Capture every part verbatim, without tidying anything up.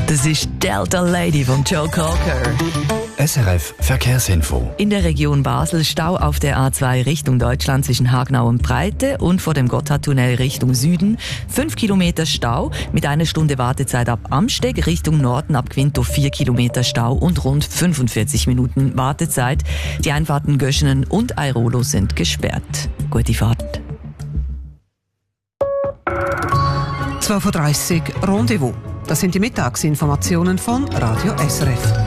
Das ist Delta Lady von Joe Cocker. S R F Verkehrsinfo. In der Region Basel Stau auf der A zwei Richtung Deutschland zwischen Hagenau und Breite und vor dem Gotthardtunnel Richtung Süden. Fünf Kilometer Stau mit einer Stunde Wartezeit ab Amsteg. Richtung Norden ab Quinto vier Kilometer Stau und rund fünfundvierzig Minuten Wartezeit. Die Einfahrten Göschenen und Airolo sind gesperrt. Gute Fahrt. zwölf Uhr dreißig Rendezvous. Das sind die Mittagsinformationen von Radio S R F.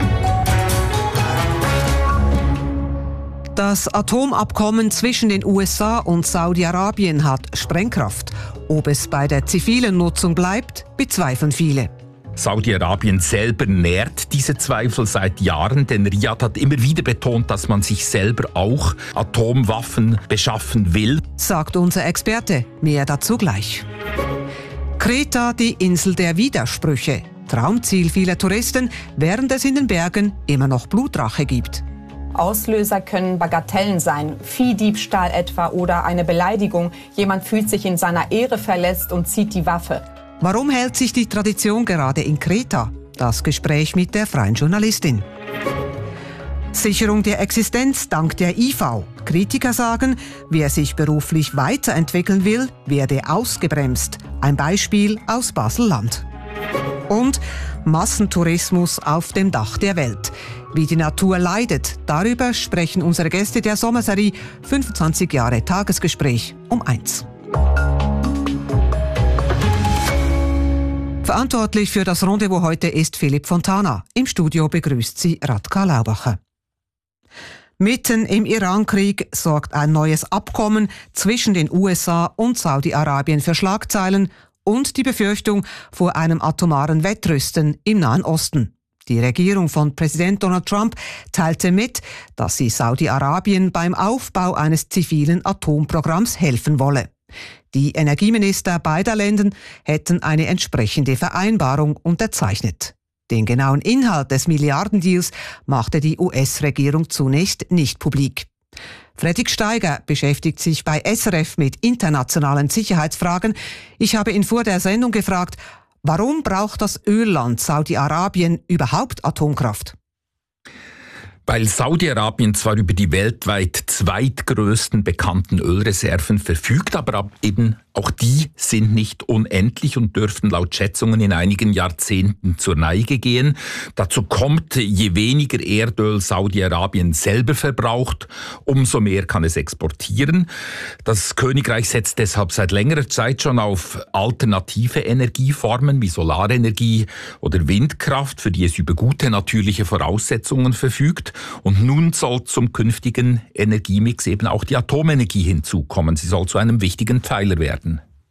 Das Atomabkommen zwischen den U S A und Saudi-Arabien hat Sprengkraft. Ob es bei der zivilen Nutzung bleibt, bezweifeln viele. Saudi-Arabien selber nährt diese Zweifel seit Jahren, denn Riyadh hat immer wieder betont, dass man sich selber auch Atomwaffen beschaffen will. Sagt unser Experte. Mehr dazu gleich. Kreta, die Insel der Widersprüche. Traumziel vieler Touristen, während es in den Bergen immer noch Blutrache gibt. Auslöser können Bagatellen sein, Viehdiebstahl etwa oder eine Beleidigung. Jemand fühlt sich in seiner Ehre verletzt und zieht die Waffe. Warum hält sich die Tradition gerade in Kreta? Das Gespräch mit der freien Journalistin. Sicherung der Existenz dank der I V. Kritiker sagen, wer sich beruflich weiterentwickeln will, werde ausgebremst. Ein Beispiel aus Basel-Land. Und Massentourismus auf dem Dach der Welt. Wie die Natur leidet, darüber sprechen unsere Gäste der Sommerserie fünfundzwanzig Jahre Tagesgespräch um eins. Verantwortlich für das Rendezvous heute ist Philipp Fontana. Im Studio begrüßt sie Radka Laubacher. Mitten im Irankrieg sorgt ein neues Abkommen zwischen den U S A und Saudi-Arabien für Schlagzeilen und die Befürchtung vor einem atomaren Wettrüsten im Nahen Osten. Die Regierung von Präsident Donald Trump teilte mit, dass sie Saudi-Arabien beim Aufbau eines zivilen Atomprogramms helfen wolle. Die Energieminister beider Länder hätten eine entsprechende Vereinbarung unterzeichnet. Den genauen Inhalt des Milliardendeals machte die U S-Regierung zunächst nicht publik. Fredrik Steiger beschäftigt sich bei S R F mit internationalen Sicherheitsfragen. Ich habe ihn vor der Sendung gefragt, warum braucht das Ölland Saudi-Arabien überhaupt Atomkraft? Weil Saudi-Arabien zwar über die weltweit zweitgrößten bekannten Ölreserven verfügt, aber eben auch die sind nicht unendlich und dürften laut Schätzungen in einigen Jahrzehnten zur Neige gehen. Dazu kommt, je weniger Erdöl Saudi-Arabien selber verbraucht, umso mehr kann es exportieren. Das Königreich setzt deshalb seit längerer Zeit schon auf alternative Energieformen wie Solarenergie oder Windkraft, für die es über gute natürliche Voraussetzungen verfügt. Und nun soll zum künftigen Energiemix eben auch die Atomenergie hinzukommen. Sie soll zu einem wichtigen Pfeiler werden.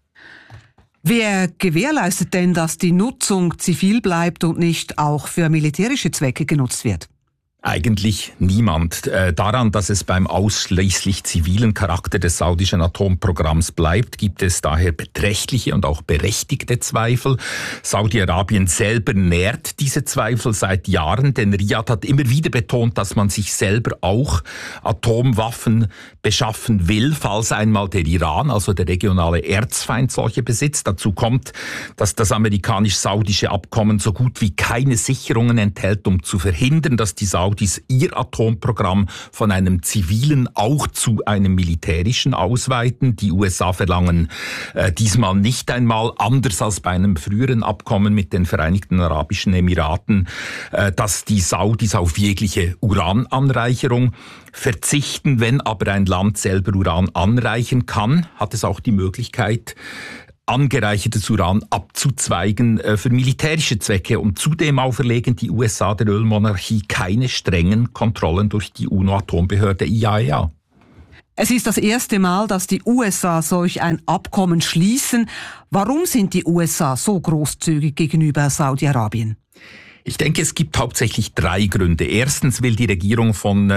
Wer gewährleistet denn, dass die Nutzung zivil bleibt und nicht auch für militärische Zwecke genutzt wird? Eigentlich niemand. Äh, daran, dass es beim ausschließlich zivilen Charakter des saudischen Atomprogramms bleibt, gibt es daher beträchtliche und auch berechtigte Zweifel. Saudi-Arabien selber nährt diese Zweifel seit Jahren, denn Riyadh hat immer wieder betont, dass man sich selber auch Atomwaffen beschaffen will, falls einmal der Iran, also der regionale Erzfeind, solche besitzt. Dazu kommt, dass das amerikanisch-saudische Abkommen so gut wie keine Sicherungen enthält, um zu verhindern, dass die Saudis ihr Atomprogramm von einem zivilen auch zu einem militärischen ausweiten. Die U S A verlangen äh, diesmal nicht einmal, anders als bei einem früheren Abkommen mit den Vereinigten Arabischen Emiraten, äh, dass die Saudis auf jegliche Urananreicherung verzichten. Wenn aber ein Land selber Uran anreichern kann, hat es auch die Möglichkeit, angereichertes Uran abzuzweigen äh, für militärische Zwecke. Und zudem auferlegen die U S A der Ölmonarchie keine strengen Kontrollen durch die UNO-Atombehörde I A E A. Es ist das erste Mal, dass die U S A solch ein Abkommen schließen. Warum sind die U S A so großzügig gegenüber Saudi-Arabien? Ich denke, es gibt hauptsächlich drei Gründe. Erstens will die Regierung von äh,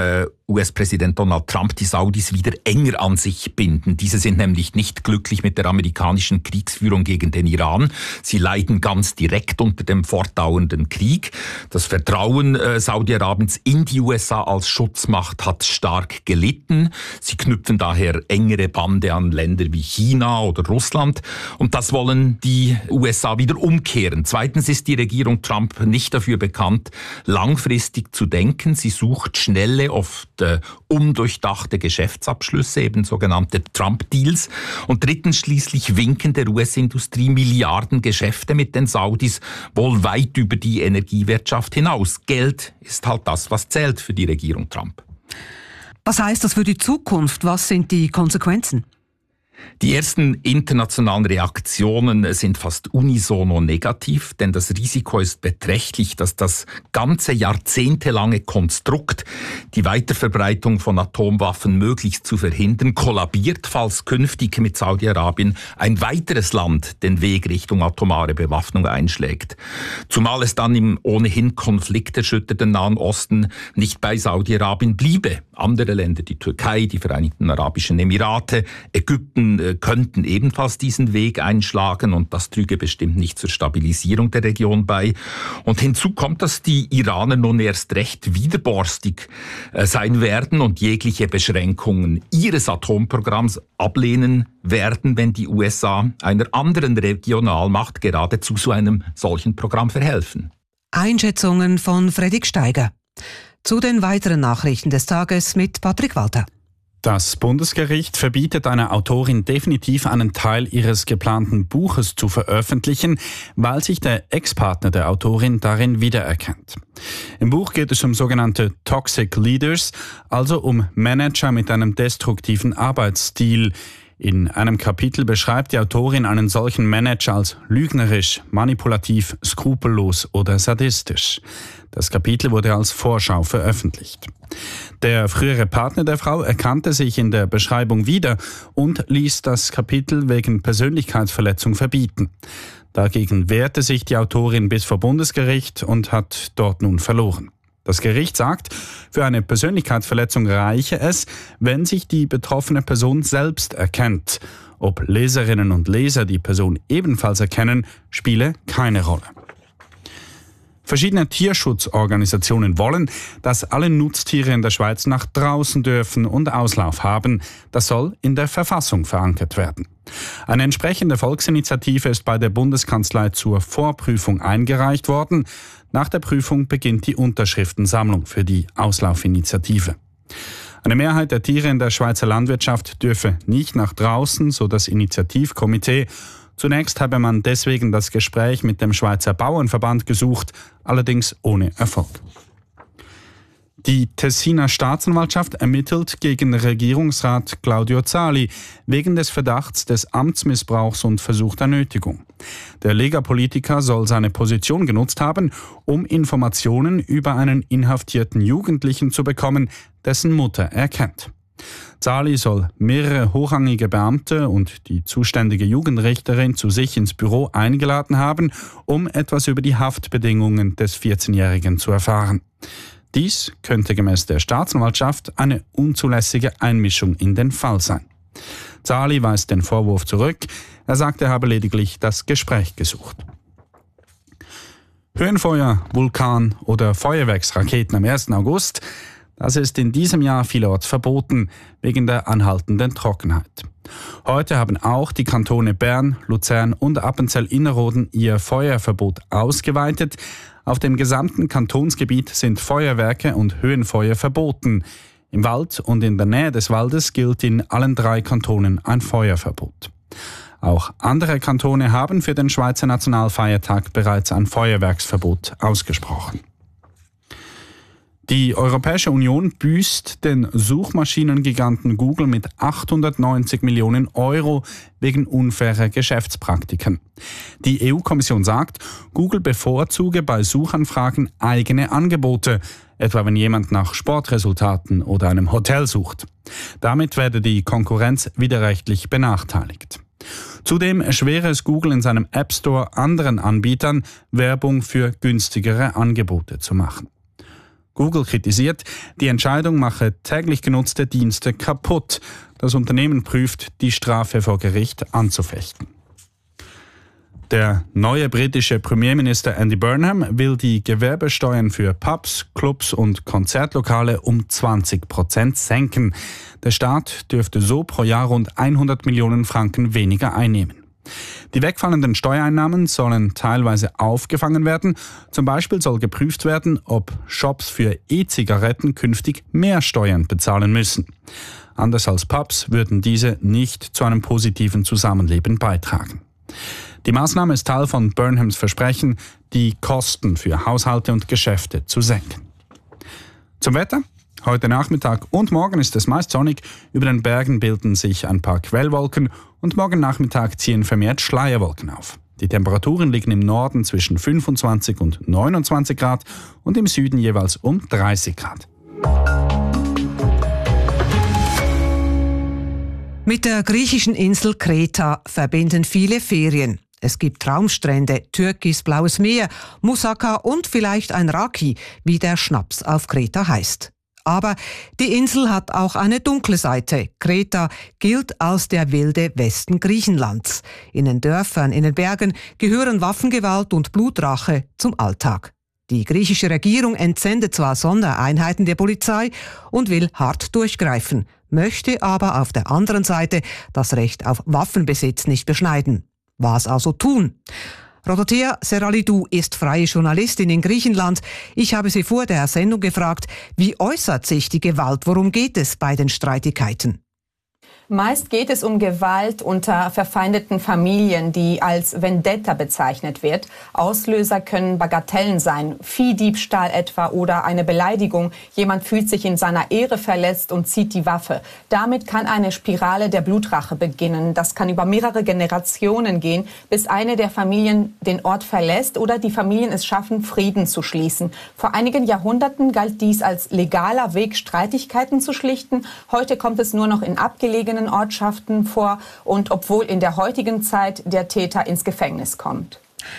U S-Präsident Donald Trump die Saudis wieder enger an sich binden. Diese sind nämlich nicht glücklich mit der amerikanischen Kriegsführung gegen den Iran. Sie leiden ganz direkt unter dem fortdauernden Krieg. Das Vertrauen äh, Saudi-Arabiens in die U S A als Schutzmacht hat stark gelitten. Sie knüpfen daher engere Bande an Länder wie China oder Russland. Und das wollen die U S A wieder umkehren. Zweitens ist die Regierung Trump nicht dafür bekannt, langfristig zu denken. Sie sucht schnelle, oft äh, undurchdachte Geschäftsabschlüsse, eben sogenannte Trump-Deals. Und drittens schließlich winken der U S-Industrie Milliarden Geschäfte mit den Saudis, wohl weit über die Energiewirtschaft hinaus. Geld ist halt das, was zählt für die Regierung Trump. Was heißt das für die Zukunft? Was sind die Konsequenzen? Die ersten internationalen Reaktionen sind fast unisono negativ, denn das Risiko ist beträchtlich, dass das ganze jahrzehntelange Konstrukt, die Weiterverbreitung von Atomwaffen möglichst zu verhindern, kollabiert, falls künftig mit Saudi-Arabien ein weiteres Land den Weg Richtung atomare Bewaffnung einschlägt. Zumal es dann im ohnehin konflikterschütterten Nahen Osten nicht bei Saudi-Arabien bliebe. Andere Länder, die Türkei, die Vereinigten Arabischen Emirate, Ägypten, könnten ebenfalls diesen Weg einschlagen und das trüge bestimmt nicht zur Stabilisierung der Region bei. Und hinzu kommt, dass die Iraner nun erst recht widerborstig sein werden und jegliche Beschränkungen ihres Atomprogramms ablehnen werden, wenn die U S A einer anderen Regionalmacht geradezu zu einem solchen Programm verhelfen. Einschätzungen von Fredrik Steiger. Zu den weiteren Nachrichten des Tages mit Patrick Walter. Das Bundesgericht verbietet einer Autorin definitiv einen Teil ihres geplanten Buches zu veröffentlichen, weil sich der Ex-Partner der Autorin darin wiedererkennt. Im Buch geht es um sogenannte Toxic Leaders, also um Manager mit einem destruktiven Arbeitsstil. In einem Kapitel beschreibt die Autorin einen solchen Manager als lügnerisch, manipulativ, skrupellos oder sadistisch. Das Kapitel wurde als Vorschau veröffentlicht. Der frühere Partner der Frau erkannte sich in der Beschreibung wieder und ließ das Kapitel wegen Persönlichkeitsverletzung verbieten. Dagegen wehrte sich die Autorin bis vor Bundesgericht und hat dort nun verloren. Das Gericht sagt, für eine Persönlichkeitsverletzung reiche es, wenn sich die betroffene Person selbst erkennt. Ob Leserinnen und Leser die Person ebenfalls erkennen, spiele keine Rolle. Verschiedene Tierschutzorganisationen wollen, dass alle Nutztiere in der Schweiz nach draußen dürfen und Auslauf haben. Das soll in der Verfassung verankert werden. Eine entsprechende Volksinitiative ist bei der Bundeskanzlei zur Vorprüfung eingereicht worden. Nach der Prüfung beginnt die Unterschriftensammlung für die Auslaufinitiative. Eine Mehrheit der Tiere in der Schweizer Landwirtschaft dürfe nicht nach draußen, so das Initiativkomitee. Zunächst habe man deswegen das Gespräch mit dem Schweizer Bauernverband gesucht, allerdings ohne Erfolg. Die Tessiner Staatsanwaltschaft ermittelt gegen Regierungsrat Claudio Zali wegen des Verdachts des Amtsmissbrauchs und versuchter Nötigung. Der Lega-Politiker soll seine Position genutzt haben, um Informationen über einen inhaftierten Jugendlichen zu bekommen, dessen Mutter er kennt. Zali soll mehrere hochrangige Beamte und die zuständige Jugendrichterin zu sich ins Büro eingeladen haben, um etwas über die Haftbedingungen des vierzehnjährigen zu erfahren. Dies könnte gemäß der Staatsanwaltschaft eine unzulässige Einmischung in den Fall sein. Zali weist den Vorwurf zurück. Er sagt, er habe lediglich das Gespräch gesucht. Höhenfeuer, Vulkan oder Feuerwerksraketen am ersten August, das ist in diesem Jahr vielerorts verboten, wegen der anhaltenden Trockenheit. Heute haben auch die Kantone Bern, Luzern und Appenzell-Innerrhoden ihr Feuerverbot ausgeweitet. Auf dem gesamten Kantonsgebiet sind Feuerwerke und Höhenfeuer verboten. Im Wald und in der Nähe des Waldes gilt in allen drei Kantonen ein Feuerverbot. Auch andere Kantone haben für den Schweizer Nationalfeiertag bereits ein Feuerwerksverbot ausgesprochen. Die Europäische Union büßt den Suchmaschinengiganten Google mit achthundertneunzig Millionen Euro wegen unfairer Geschäftspraktiken. Die E U-Kommission sagt, Google bevorzuge bei Suchanfragen eigene Angebote, etwa wenn jemand nach Sportresultaten oder einem Hotel sucht. Damit werde die Konkurrenz widerrechtlich benachteiligt. Zudem erschwere es Google in seinem App Store anderen Anbietern, Werbung für günstigere Angebote zu machen. Google kritisiert, die Entscheidung mache täglich genutzte Dienste kaputt. Das Unternehmen prüft, die Strafe vor Gericht anzufechten. Der neue britische Premierminister Andy Burnham will die Gewerbesteuern für Pubs, Clubs und Konzertlokale um zwanzig Prozent senken. Der Staat dürfte so pro Jahr rund hundert Millionen Franken weniger einnehmen. Die wegfallenden Steuereinnahmen sollen teilweise aufgefangen werden. Zum Beispiel soll geprüft werden, ob Shops für E-Zigaretten künftig mehr Steuern bezahlen müssen. Anders als Pubs würden diese nicht zu einem positiven Zusammenleben beitragen. Die Maßnahme ist Teil von Burnhams Versprechen, die Kosten für Haushalte und Geschäfte zu senken. Zum Wetter. Heute Nachmittag und morgen ist es meist sonnig. Über den Bergen bilden sich ein paar Quellwolken und morgen Nachmittag ziehen vermehrt Schleierwolken auf. Die Temperaturen liegen im Norden zwischen fünfundzwanzig und neunundzwanzig Grad und im Süden jeweils um dreißig Grad. Mit der griechischen Insel Kreta verbinden viele Ferien. Es gibt Traumstrände, türkisblaues Meer, Moussaka und vielleicht ein Raki, wie der Schnaps auf Kreta heißt. Aber die Insel hat auch eine dunkle Seite. Kreta gilt als der wilde Westen Griechenlands. In den Dörfern, in den Bergen gehören Waffengewalt und Blutrache zum Alltag. Die griechische Regierung entsendet zwar Sondereinheiten der Polizei und will hart durchgreifen, möchte aber auf der anderen Seite das Recht auf Waffenbesitz nicht beschneiden. Was also tun? Rodothea Seralidou ist freie Journalistin in Griechenland. Ich habe sie vor der Sendung gefragt, wie äußert sich die Gewalt? Worum geht es bei den Streitigkeiten? Meist geht es um Gewalt unter verfeindeten Familien, die als Vendetta bezeichnet wird. Auslöser können Bagatellen sein, Viehdiebstahl etwa oder eine Beleidigung. Jemand fühlt sich in seiner Ehre verletzt und zieht die Waffe. Damit kann eine Spirale der Blutrache beginnen. Das kann über mehrere Generationen gehen, bis eine der Familien den Ort verlässt oder die Familien es schaffen, Frieden zu schließen. Vor einigen Jahrhunderten galt dies als legaler Weg, Streitigkeiten zu schlichten. Heute kommt es nur noch in abgelegenen Ortschaften vor und obwohl in der heutigen Zeit der Täter ins Gefängnis kommt.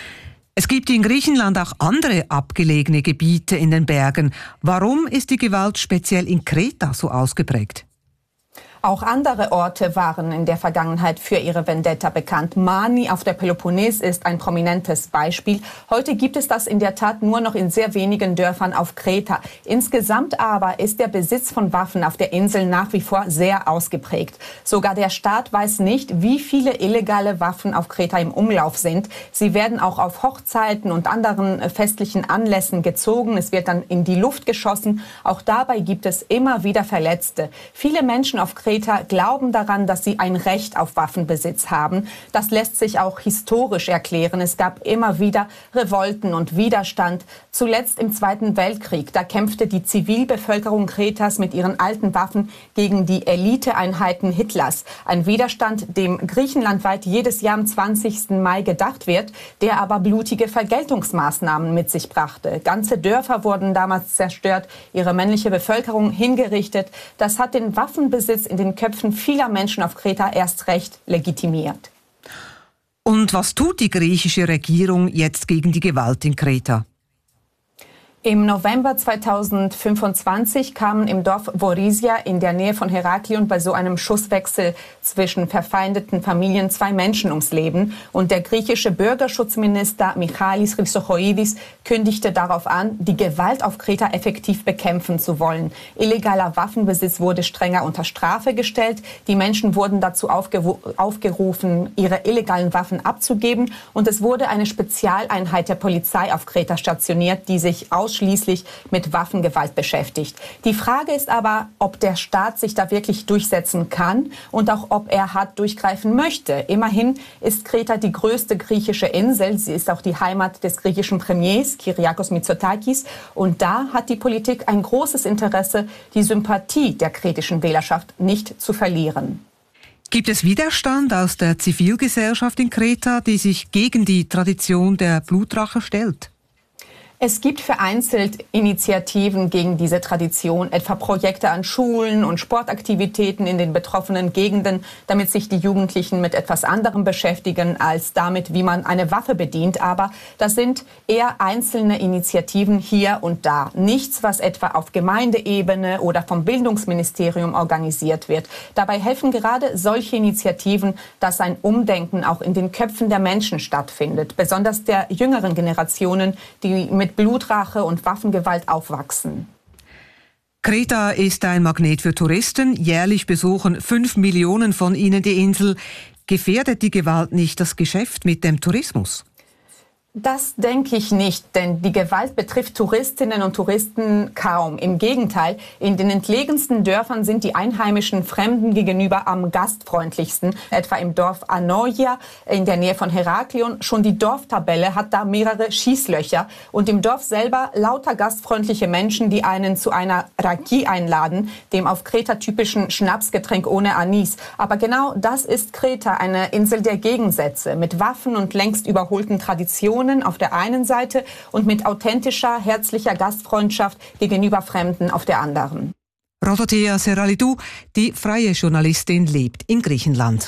Es gibt in Griechenland auch andere abgelegene Gebiete in den Bergen. Warum ist die Gewalt speziell in Kreta so ausgeprägt? Auch andere Orte waren in der Vergangenheit für ihre Vendetta bekannt. Mani auf der Peloponnes ist ein prominentes Beispiel. Heute gibt es das in der Tat nur noch in sehr wenigen Dörfern auf Kreta. Insgesamt aber ist der Besitz von Waffen auf der Insel nach wie vor sehr ausgeprägt. Sogar der Staat weiß nicht, wie viele illegale Waffen auf Kreta im Umlauf sind. Sie werden auch auf Hochzeiten und anderen festlichen Anlässen gezogen. Es wird dann in die Luft geschossen. Auch dabei gibt es immer wieder Verletzte. Viele Menschen auf Kreta glauben daran, dass sie ein Recht auf Waffenbesitz haben. Das lässt sich auch historisch erklären. Es gab immer wieder Revolten und Widerstand. Zuletzt im Zweiten Weltkrieg. Da kämpfte die Zivilbevölkerung Kretas mit ihren alten Waffen gegen die Eliteeinheiten Hitlers. Ein Widerstand, dem griechenlandweit jedes Jahr am zwanzigsten Mai gedacht wird, der aber blutige Vergeltungsmaßnahmen mit sich brachte. Ganze Dörfer wurden damals zerstört, ihre männliche Bevölkerung hingerichtet. Das hat den Waffenbesitz in den Köpfen vieler Menschen auf Kreta erst recht legitimiert. Und was tut die griechische Regierung jetzt gegen die Gewalt in Kreta? Im November zweitausendfünfundzwanzig kamen im Dorf Vorisia in der Nähe von Heraklion bei so einem Schusswechsel zwischen verfeindeten Familien zwei Menschen ums Leben. Und der griechische Bürgerschutzminister Michalis Chrysochoidis kündigte darauf an, die Gewalt auf Kreta effektiv bekämpfen zu wollen. Illegaler Waffenbesitz wurde strenger unter Strafe gestellt. Die Menschen wurden dazu aufgeru- aufgerufen, ihre illegalen Waffen abzugeben. Und es wurde eine Spezialeinheit der Polizei auf Kreta stationiert, die sich aus ausschließlich mit Waffengewalt beschäftigt. Die Frage ist aber, ob der Staat sich da wirklich durchsetzen kann und auch, ob er hart durchgreifen möchte. Immerhin ist Kreta die größte griechische Insel. Sie ist auch die Heimat des griechischen Premiers, Kyriakos Mitsotakis. Und da hat die Politik ein großes Interesse, die Sympathie der kretischen Wählerschaft nicht zu verlieren. Gibt es Widerstand aus der Zivilgesellschaft in Kreta, die sich gegen die Tradition der Blutrache stellt? Es gibt vereinzelt Initiativen gegen diese Tradition, etwa Projekte an Schulen und Sportaktivitäten in den betroffenen Gegenden, damit sich die Jugendlichen mit etwas anderem beschäftigen als damit, wie man eine Waffe bedient. Aber das sind eher einzelne Initiativen hier und da. Nichts, was etwa auf Gemeindeebene oder vom Bildungsministerium organisiert wird. Dabei helfen gerade solche Initiativen, dass ein Umdenken auch in den Köpfen der Menschen stattfindet, besonders der jüngeren Generationen, die mit mit Blutrache und Waffengewalt aufwachsen. Kreta ist ein Magnet für Touristen. Jährlich besuchen fünf Millionen von ihnen die Insel. Gefährdet die Gewalt nicht das Geschäft mit dem Tourismus? Das denke ich nicht, denn die Gewalt betrifft Touristinnen und Touristen kaum. Im Gegenteil, in den entlegensten Dörfern sind die einheimischen Fremden gegenüber am gastfreundlichsten. Etwa im Dorf Anoia in der Nähe von Heraklion. Schon die Dorftabelle hat da mehrere Schießlöcher. Und im Dorf selber lauter gastfreundliche Menschen, die einen zu einer Raki einladen, dem auf Kreta typischen Schnapsgetränk ohne Anis. Aber genau das ist Kreta, eine Insel der Gegensätze, mit Waffen und längst überholten Traditionen auf der einen Seite und mit authentischer, herzlicher Gastfreundschaft gegenüber Fremden auf der anderen. Rodothea Seralidou, die freie Journalistin, lebt in Griechenland.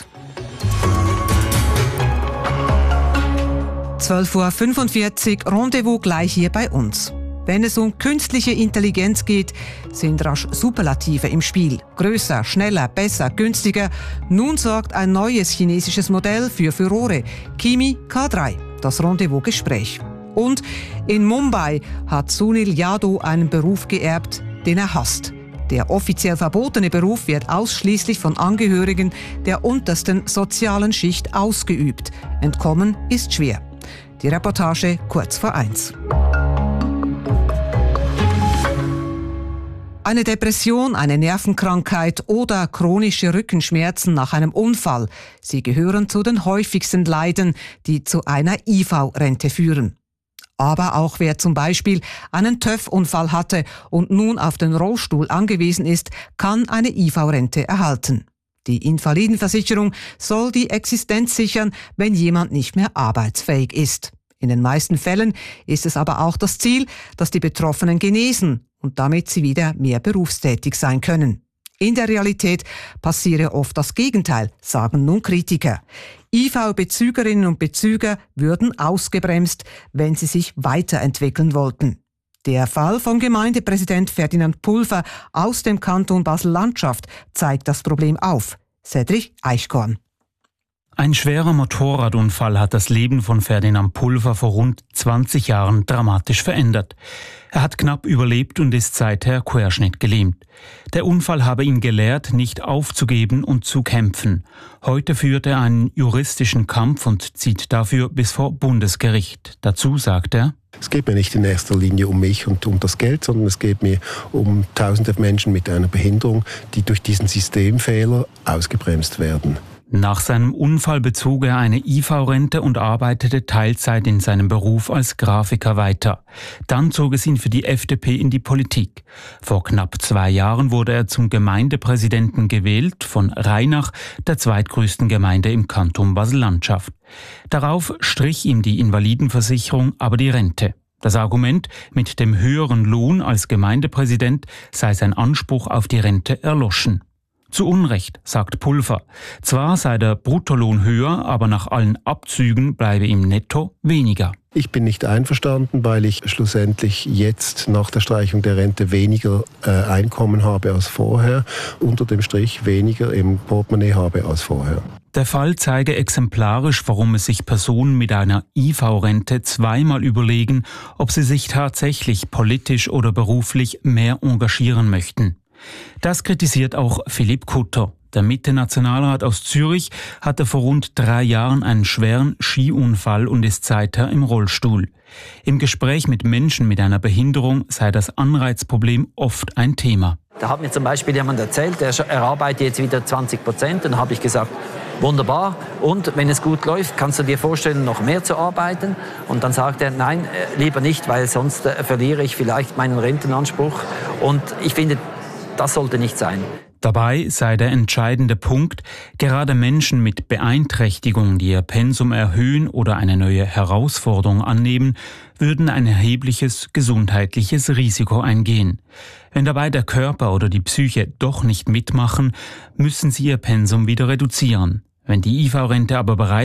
zwölf Uhr fünfundvierzig, Rendezvous gleich hier bei uns. Wenn es um künstliche Intelligenz geht, sind rasch Superlative im Spiel. Größer, schneller, besser, günstiger. Nun sorgt ein neues chinesisches Modell für Furore. Kimi K drei. Das Rendezvous-Gespräch. Und in Mumbai hat Sunil Yadav einen Beruf geerbt, den er hasst. Der offiziell verbotene Beruf wird ausschließlich von Angehörigen der untersten sozialen Schicht ausgeübt. Entkommen ist schwer. Die Reportage kurz vor eins. Eine Depression, eine Nervenkrankheit oder chronische Rückenschmerzen nach einem Unfall. Sie gehören zu den häufigsten Leiden, die zu einer I V-Rente führen. Aber auch wer zum Beispiel einen TÜV-Unfall hatte und nun auf den Rollstuhl angewiesen ist, kann eine I V-Rente erhalten. Die Invalidenversicherung soll die Existenz sichern, wenn jemand nicht mehr arbeitsfähig ist. In den meisten Fällen ist es aber auch das Ziel, dass die Betroffenen genesen und damit sie wieder mehr berufstätig sein können. In der Realität passiere oft das Gegenteil, sagen nun Kritiker. I V-Bezügerinnen und Bezüger würden ausgebremst, wenn sie sich weiterentwickeln wollten. Der Fall von Gemeindepräsident Ferdinand Pulver aus dem Kanton Basel-Landschaft zeigt das Problem auf. Cedric Eichkorn. Ein schwerer Motorradunfall hat das Leben von Ferdinand Pulver vor rund zwanzig Jahren dramatisch verändert. Er hat knapp überlebt und ist seither querschnittgelähmt. Der Unfall habe ihn gelehrt, nicht aufzugeben und zu kämpfen. Heute führt er einen juristischen Kampf und zieht dafür bis vor Bundesgericht. Dazu sagt er: Es geht mir nicht in erster Linie um mich und um das Geld, sondern es geht mir um tausende Menschen mit einer Behinderung, die durch diesen Systemfehler ausgebremst werden. Nach seinem Unfall bezog er eine I V-Rente und arbeitete Teilzeit in seinem Beruf als Grafiker weiter. Dann zog es ihn für die F D P in die Politik. Vor knapp zwei Jahren wurde er zum Gemeindepräsidenten gewählt, von Rheinach, der zweitgrößten Gemeinde im Kanton Basel-Landschaft. Darauf strich ihm die Invalidenversicherung aber die Rente. Das Argument, mit dem höheren Lohn als Gemeindepräsident sei sein Anspruch auf die Rente erloschen. Zu Unrecht, sagt Pulver. Zwar sei der Bruttolohn höher, aber nach allen Abzügen bleibe ihm netto weniger. Ich bin nicht einverstanden, weil ich schlussendlich jetzt nach der Streichung der Rente weniger äh, Einkommen habe als vorher, unter dem Strich weniger im Portemonnaie habe als vorher. Der Fall zeige exemplarisch, warum es sich Personen mit einer I V-Rente zweimal überlegen, ob sie sich tatsächlich politisch oder beruflich mehr engagieren möchten. Das kritisiert auch Philipp Kutter. Der Mitte-Nationalrat aus Zürich hatte vor rund drei Jahren einen schweren Skiunfall und ist seither im Rollstuhl. Im Gespräch mit Menschen mit einer Behinderung sei das Anreizproblem oft ein Thema. Da hat mir zum Beispiel jemand erzählt, er, er arbeitet jetzt wieder zwanzig Prozent. Und dann habe ich gesagt, wunderbar. Und wenn es gut läuft, kannst du dir vorstellen, noch mehr zu arbeiten? Und dann sagt er, nein, lieber nicht, weil sonst äh, verliere ich vielleicht meinen Rentenanspruch. Und ich finde, das sollte nicht sein. Dabei sei der entscheidende Punkt, gerade Menschen mit Beeinträchtigungen, die ihr Pensum erhöhen oder eine neue Herausforderung annehmen, würden ein erhebliches gesundheitliches Risiko eingehen. Wenn dabei der Körper oder die Psyche doch nicht mitmachen, müssen sie ihr Pensum wieder reduzieren. Wenn die I V-Rente aber bereits